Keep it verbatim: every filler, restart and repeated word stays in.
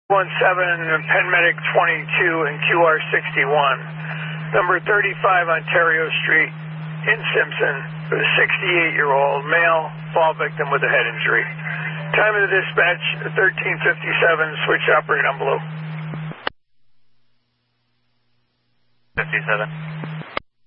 one seven, Penn Medic twenty-two and Q R sixty-one. Number thirty-five Ontario Street in Simpson with a sixty-eight-year-old male fall victim with a head injury. Time of the dispatch, thirteen fifty-seven, switch operator envelope. fifty-seven.